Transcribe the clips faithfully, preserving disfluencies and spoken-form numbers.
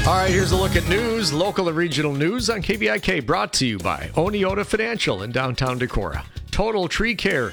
All right, here's a look at news, local and regional news on K B I K, brought to you by Oneota Financial in downtown Decorah, Total Tree Care,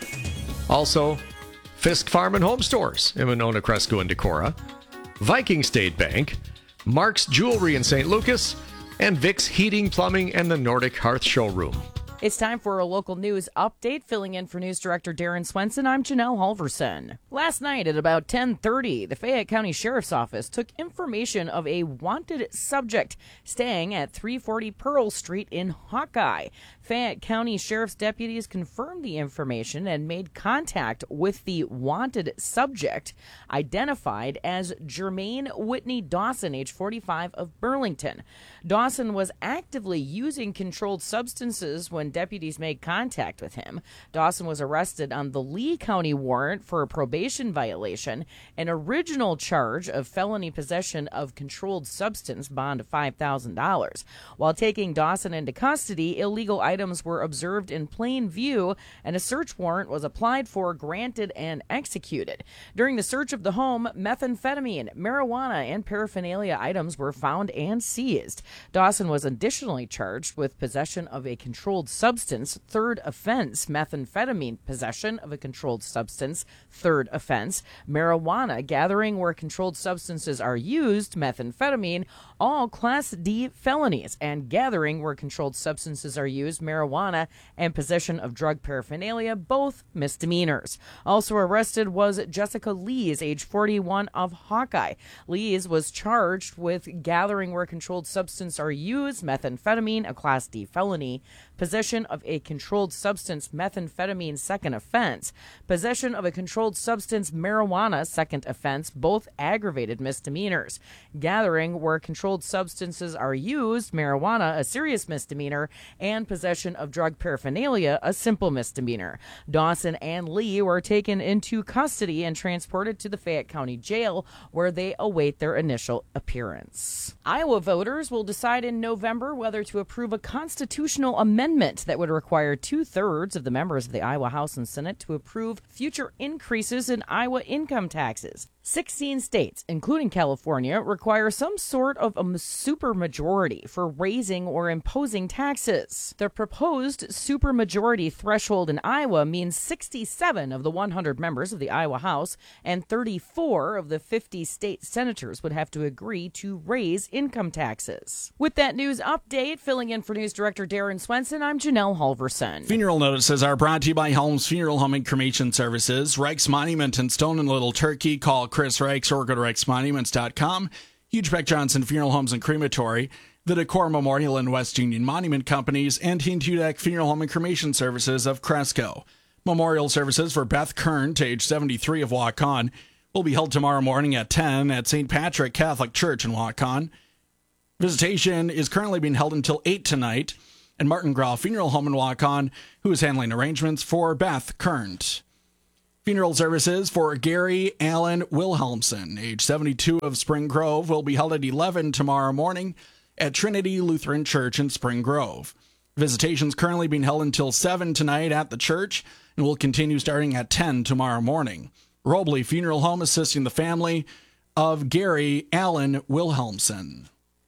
also Fisk Farm and Home Stores in Winona, Cresco, and Decorah, Viking State Bank, Mark's Jewelry in Saint Lucas, and Vic's Heating, Plumbing, and the Nordic Hearth Showroom. It's time for a local news update. Filling in for News Director Darren Swenson, I'm Janelle Halverson. Last night at about ten thirty, the Fayette County Sheriff's Office took information of a wanted subject staying at three forty Pearl Street in Hawkeye. Fayette County Sheriff's deputies confirmed the information and made contact with the wanted subject, identified as Jermaine Whitney Dawson, age forty-five, of Burlington. Dawson was actively using controlled substances when deputies made contact with him. Dawson was arrested on the Lee County warrant for a probation violation, an original charge of felony possession of controlled substance, bond of five thousand dollars. While taking Dawson into custody, illegal items were observed in plain view, and a search warrant was applied for, granted, and executed. During the search of the home, methamphetamine, marijuana, and paraphernalia items were found and seized. Dawson was additionally charged with possession of a controlled substance, third offense, methamphetamine, possession of a controlled substance, third offense, marijuana, gathering where controlled substances are used, methamphetamine, all Class D felonies, and gathering where controlled substances are used, marijuana, and possession of drug paraphernalia, both misdemeanors. Also arrested was Jessica Lees, age forty-one, of Hawkeye. Lees was charged with gathering where controlled substances are used, methamphetamine, a Class D felony, possession of a controlled substance, methamphetamine, second offense, possession of a controlled substance, marijuana, second offense, both aggravated misdemeanors, gathering where controlled substances are used, marijuana, a serious misdemeanor, and possession of drug paraphernalia, a simple misdemeanor. Dawson and Lee were taken into custody and transported to the Fayette County Jail, where they await their initial appearance. Iowa voters will decide in November whether to approve a constitutional amendment that would require two-thirds of the members of the Iowa House and Senate to approve future increases in Iowa income taxes. sixteen states, including California, require some sort of a supermajority for raising or imposing taxes. The proposed supermajority threshold in Iowa means sixty-seven of the one hundred members of the Iowa House and thirty-four of the fifty state senators would have to agree to raise income taxes. With that news update, filling in for News Director Darren Swenson, I'm Janelle Halverson. Funeral notices are brought to you by Helms Funeral Home and Cremation Services, Reich's Monument in Stone and Little Turkey. Call Chris Reichs or go to reichs monuments dot com. Hugh Beck Johnson Funeral Homes and Crematory, the Decorah Memorial and West Union Monument Companies, and Teen Tudak Funeral Home and Cremation Services of Cresco. Memorial services for Beth Kern, age seventy-three, of Waukon, will be held tomorrow morning at ten at Saint Patrick Catholic Church in Waukon. Visitation is currently being held until eight tonight, and Martin Grau Funeral Home in Waukon, who is handling arrangements for Beth Kern. Funeral services for Gary Allen Wilhelmsen, age seventy-two, of Spring Grove, will be held at eleven tomorrow morning at Trinity Lutheran Church in Spring Grove. Visitations currently being held until seven tonight at the church and will continue starting at ten tomorrow morning. Robley Funeral Home assisting the family of Gary Allen Wilhelmsen.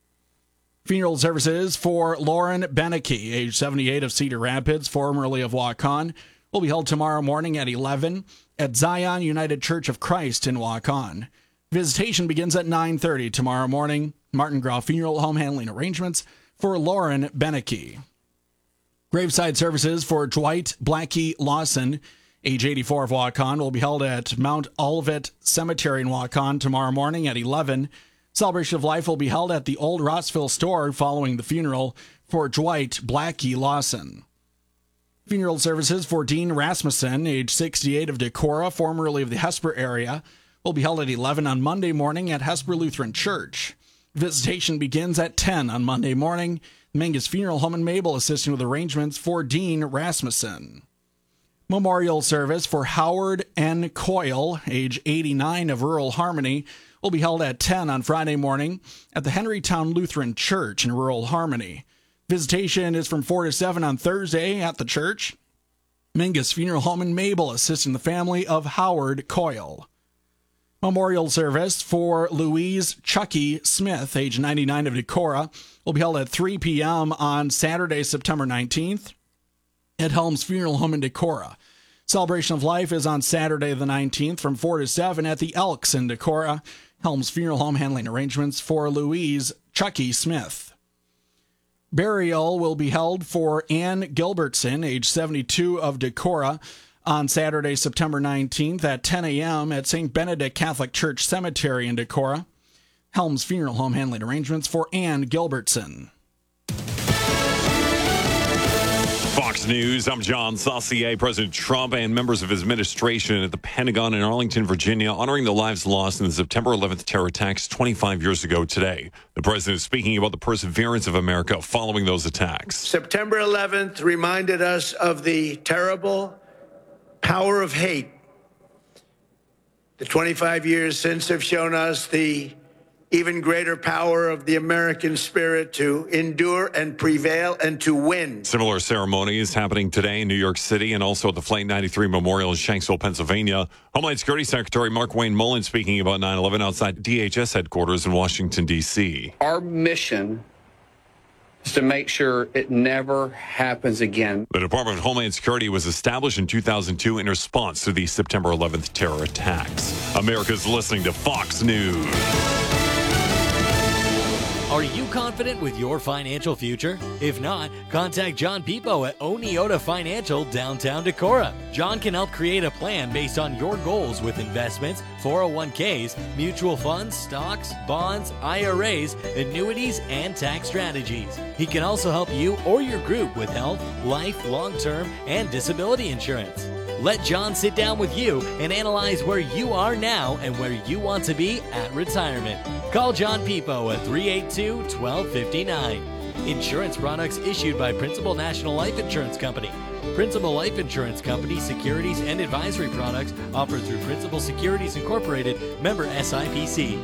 Funeral services for Lauren Beneke, age seventy-eight, of Cedar Rapids, formerly of Waukon, will be held tomorrow morning at eleven at Zion United Church of Christ in Waukon. Visitation begins at nine thirty tomorrow morning. Martin Grau Funeral Home handling arrangements for Lauren Beneke. Graveside services for Dwight Blackie Lawson, age eighty-four, of Waukon, will be held at Mount Olivet Cemetery in Waukon tomorrow morning at eleven. Celebration of Life will be held at the Old Rossville store following the funeral for Dwight Blackie Lawson. Funeral services for Dean Rasmussen, age sixty-eight, of Decorah, formerly of the Hesper area, will be held at eleven on Monday morning at Hesper Lutheran Church. Visitation begins at ten on Monday morning. Mengus Funeral Home in Mabel assisting with arrangements for Dean Rasmussen. Memorial service for Howard N. Coyle, age eighty-nine, of Rural Harmony, will be held at ten on Friday morning at the Henrytown Lutheran Church in Rural Harmony. Visitation is from four to seven on Thursday at the church. Mengus Funeral Home in Mabel assisting the family of Howard Coyle. Memorial service for Louise Chucky Smith, age ninety-nine, of Decorah, will be held at three p.m. on Saturday, September nineteenth at Helms Funeral Home in Decorah. Celebration of Life is on Saturday the nineteenth from four to seven at the Elks in Decorah. Helms Funeral Home handling arrangements for Louise Chucky Smith. Burial will be held for Ann Gilbertson, age seventy-two, of Decorah, on Saturday, September nineteenth at ten a.m. at Saint Benedict Catholic Church Cemetery in Decorah. Helms Funeral Home handling arrangements for Ann Gilbertson. Fox News, I'm John Saucier. President Trump and members of his administration at the Pentagon in Arlington, Virginia, honoring the lives lost in the September eleventh terror attacks twenty-five years ago today. The president is speaking about the perseverance of America following those attacks. September eleventh reminded us of the terrible power of hate. The twenty-five years since have shown us the even greater power of the American spirit to endure and prevail and to win. Similar ceremonies happening today in New York City and also at the Flight ninety-three Memorial in Shanksville, Pennsylvania. Homeland Security Secretary Mark Wayne Mullen speaking about nine eleven outside D H S headquarters in Washington, D C. Our mission is to make sure it never happens again. The Department of Homeland Security was established in two thousand two in response to the September eleventh terror attacks. America's listening to Fox News. Are you confident with your financial future? If not, contact John Pipo at Oneota Financial, downtown Decorah. John can help create a plan based on your goals with investments, four oh one k's, mutual funds, stocks, bonds, I R As, annuities, and tax strategies. He can also help you or your group with health, life, long-term, and disability insurance. Let John sit down with you and analyze where you are now and where you want to be at retirement. Call John Pipo at three eight two, one two five nine. Insurance products issued by Principal National Life Insurance Company. Principal Life Insurance Company securities and advisory products offered through Principal Securities Incorporated, member S I P C.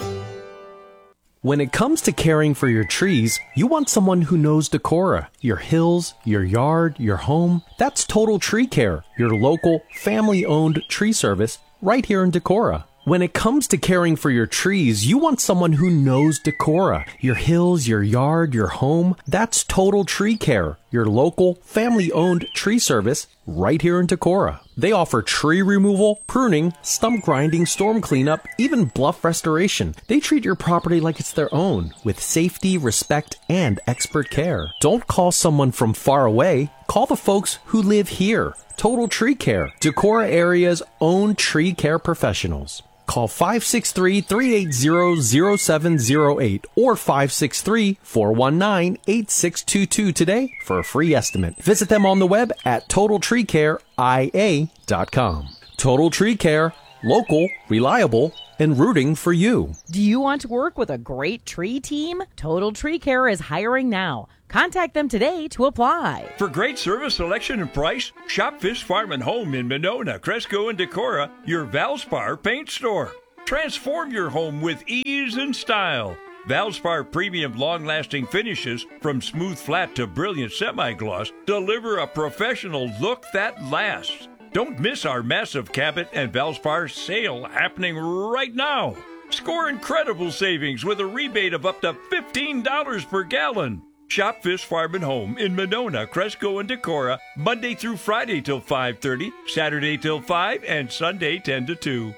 When it comes to caring for your trees, you want someone who knows Decorah, your hills, your yard, your home. That's Total Tree Care, your local, family-owned tree service right here in Decorah. When it comes to caring for your trees, you want someone who knows Decorah, your hills, your yard, your home. That's Total Tree Care, your local, family-owned tree service right here in Decorah. They offer tree removal, pruning, stump grinding, storm cleanup, even bluff restoration. They treat your property like it's their own, with safety, respect, and expert care. Don't call someone from far away. Call the folks who live here. Total Tree Care, Decorah area's own tree care professionals. Call five six three, three eight zero, zero seven zero eight or five six three, four one nine, eight six two two today for a free estimate. Visit them on the web at total tree care I A dot com. Total Tree Care, local, reliable, and rooting for you. Do you want to work with a great tree team? Total Tree Care is hiring now. Contact them today to apply. For great service, selection, and price, shop Fish Farm and Home in Monona, Cresco, and Decorah, your Valspar paint store. Transform your home with ease and style. Valspar premium long-lasting finishes, from smooth flat to brilliant semi-gloss, deliver a professional look that lasts. Don't miss our massive Cabot and Valspar sale happening right now. Score incredible savings with a rebate of up to fifteen dollars per gallon. Shop Fish Farm and Home in Monona, Cresco, and Decorah, Monday through Friday till five thirty, Saturday till five, and Sunday ten to two.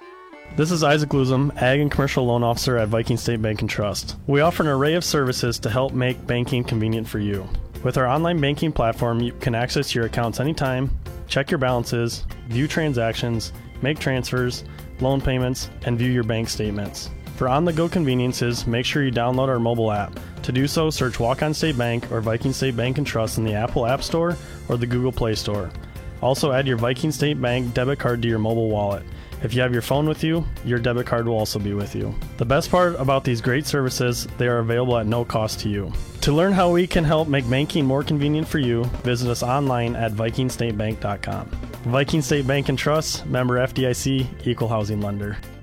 This is Isaac Luzum, Ag and Commercial Loan Officer at Viking State Bank and Trust. We offer an array of services to help make banking convenient for you. With our online banking platform, you can access your accounts anytime, check your balances, view transactions, make transfers, loan payments, and view your bank statements. For on-the-go conveniences, make sure you download our mobile app. To do so, search Walk-On State Bank or Viking State Bank and Trust in the Apple App Store or the Google Play Store. Also, add your Viking State Bank debit card to your mobile wallet. If you have your phone with you, your debit card will also be with you. The best part about these great services, they are available at no cost to you. To learn how we can help make banking more convenient for you, visit us online at viking state bank dot com. Viking State Bank and Trust, member F D I C, equal housing lender.